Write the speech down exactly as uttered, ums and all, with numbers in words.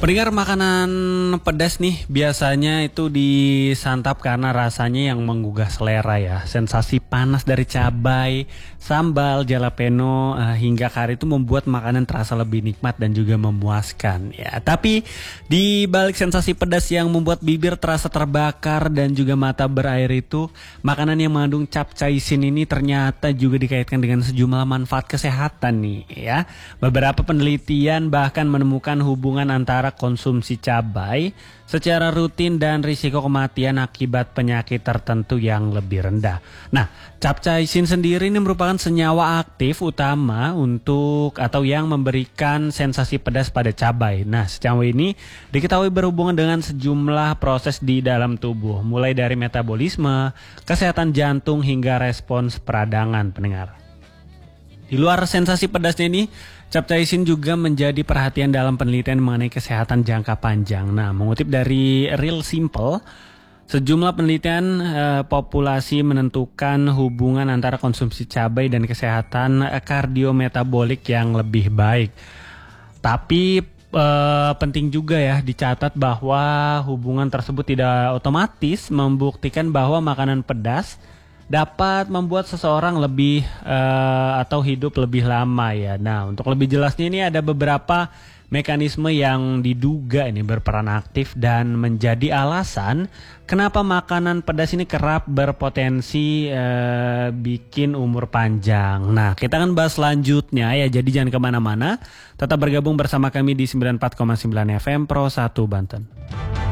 Pendengar, makanan pedas nih biasanya itu disantap karena rasanya yang menggugah selera ya. Sensasi panas dari cabai, sambal, jalapeno eh, hingga kari itu membuat makanan terasa lebih nikmat dan juga memuaskan ya. Tapi di balik sensasi pedas yang membuat bibir terasa terbakar dan juga mata berair itu, makanan yang mengandung capsaicin ini ternyata juga dikaitkan dengan sejumlah manfaat kesehatan nih ya. Beberapa penelitian bahkan menemukan hubungan antara konsumsi cabai secara rutin dan risiko kematian akibat penyakit tertentu yang lebih rendah. Nah, capsaicin sendiri ini merupakan senyawa aktif utama untuk atau yang memberikan sensasi pedas pada cabai. Nah, senyawa ini diketahui berhubungan dengan sejumlah proses di dalam tubuh, mulai dari metabolisme, kesehatan jantung hingga respons peradangan, pendengar. Di luar sensasi pedasnya ini, capsaicin juga menjadi perhatian dalam penelitian mengenai kesehatan jangka panjang. Nah, mengutip dari Real Simple, sejumlah penelitian eh, populasi menentukan hubungan antara konsumsi cabai dan kesehatan eh, kardiometabolik yang lebih baik. Tapi eh, penting juga ya dicatat bahwa hubungan tersebut tidak otomatis membuktikan bahwa makanan pedas dapat membuat seseorang lebih uh, atau hidup lebih lama ya. Nah, untuk lebih jelasnya ini ada beberapa mekanisme yang diduga ini berperan aktif dan menjadi alasan kenapa makanan pedas ini kerap berpotensi uh, bikin umur panjang. Nah, kita akan bahas selanjutnya ya, jadi jangan kemana-mana. Tetap bergabung bersama kami di sembilan puluh empat koma sembilan F M Pro satu Banten.